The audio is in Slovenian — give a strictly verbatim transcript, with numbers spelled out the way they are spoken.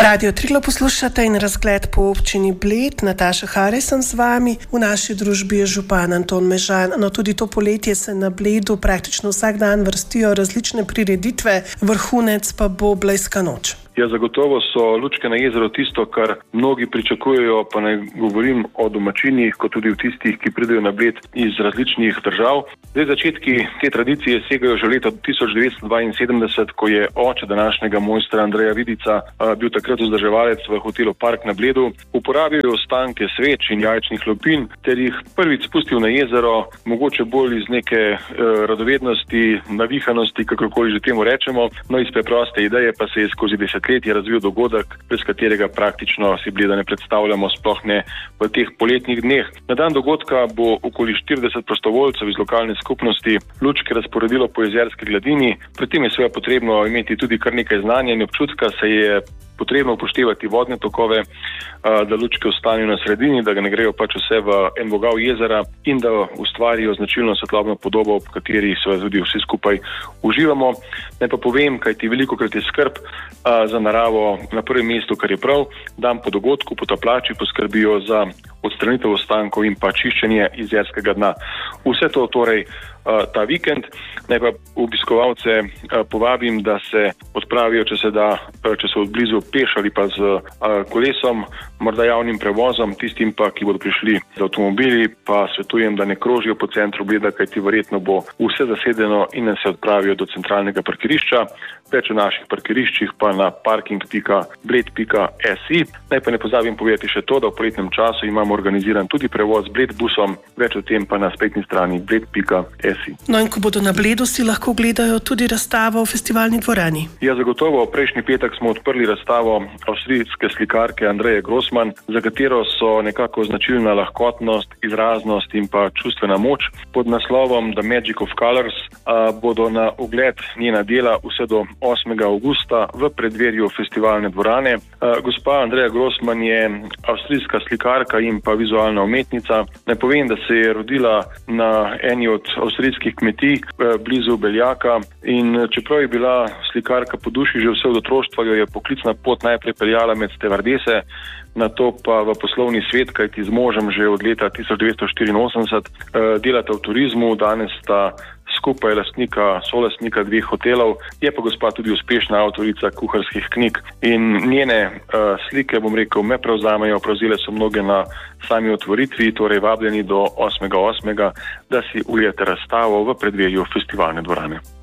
Radio Triglav poslušate in razgled po občini Bled. Nataša Hare sem z vami. V naši družbi je župan Anton Mežan. No, tudi to poletje se na Bledu praktično vsak dan vrstijo različne prireditve, vrhunec pa bo Blejska noč. Ja, zagotovo so lučke na jezeru tisto, kar mnogi pričakujejo, pa ne govorim o domačinih, kot tudi o tistih, ki pridejo na Bled iz različnih držav. Zdaj, začetki te tradicije segajo že leta tisoč devetsto dvainsedemdeset, ko je oče današnjega mojstra Andreja Vidica bil takrat vzdrževalec v hotelu Park na Bledu. Uporabil je ostanke sveč in jajčnih lupin ter jih prvič spustil na jezero, mogoče bolj iz neke eh, radovednosti, navihanosti, kakorkoli že temu rečemo, no iz preproste ideje pa se je skozi deset je razvil dogodek, brez katerega praktično si Bleda ne predstavljamo, sploh ne v teh poletnih dneh. Na dan dogodka bo okoli štirideset prostovoljcev iz lokalne skupnosti lučke razporedilo po jezerski gladini. Pri tem je seveda potrebno imeti tudi kar nekaj znanja in občutka, se je potrebno upoštevati vodne tokove, da lučke ostanejo na sredini, da ga ne grejo pač vse v en vogal jezera in da ustvarijo značilno svetlobno podobo, ob kateri seveda tudi vsi skupaj uživamo. Naj pa povem, kajti velikokrat je skrb za naravo na prvem mestu, kar je prav, dan po dogodku potapljači poskrbijo za odstranitev ostankov in pa čiščenje jezerskega dna. Vse to torej ta vikend. Naj pa obiskovalce povabim, da se odpravijo, če se da, če so odblizu peš ali pa z kolesom, morda javnim prevozom, tistim pa, ki bodo prišli z avtomobili, pa svetujem, da ne krožijo po centru Bleda, kajti verjetno bo vse zasedeno in da se odpravijo do centralnega parkirišča. Več o naših parkiriščih pa na parking pika bled pika si. Naj pa ne pozabim povedati še to, da v poletnem času imamo organiziran tudi prevoz z Bled busom, več o tem pa na spletni strani bled pika si. No in ko bodo na Bledu, si lahko gledajo tudi razstavo v festivalni dvorani. Ja, zagotovo. Prejšnji petek smo odprli razstavo avstrijske slikarke Andreje Grossman, za katero so nekako značilna lahkotnost, izraznost in pa čustvena moč. Pod naslovom The Magic of Colors a, bodo na ogled njena dela vse do osmega avgusta v predverju festivalne dvorane. A, gospa Andreja Grossman je avstrijska slikarka in pa vizualna umetnica. Ne povem, da se je rodila na eni od avstrijskih kmetij blizu Beljaka in čeprav je bila slikarka po duši že vse od otroštva, jo je poklicna pot najprej peljala med stevardese, nato pa v poslovni svet, kajti z možem že od leta tisoč devetsto štiriinosemdeset delata v turizmu, danes sta skupaj lastnika, solastnika dveh hotelov, je pa gospa tudi uspešna avtorica kuharskih knjig in njene uh, slike, bom rekel, me prevzamejo, prevzele so mnoge na sami otvoritvi, torej vabljeni do osmega osmega, da si ujete razstavo v predverju festivalne dvorane.